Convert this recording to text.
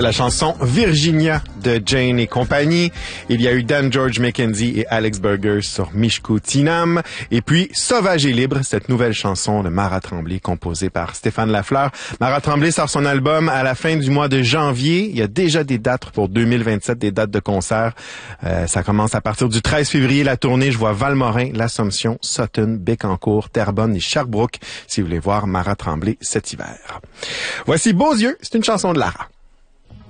la chanson Virginia de Jane et compagnie. Il y a eu Dan George McKenzie et Alex Burgers sur Mishku Tinam. Et puis Sauvage et libre, cette nouvelle chanson de Mara Tremblay composée par Stéphane Lafleur. Mara Tremblay sort son album à la fin du mois de janvier. Il y a déjà des dates pour 2027, des dates de concert. Ça commence à partir du 13 février la tournée. Je vois Valmorin, l'Assomption, Sutton, Bécancour, Terrebonne et Sherbrooke si vous voulez voir Mara Tremblay cet hiver. Voici Beaux yeux, c'est une chanson de Lara.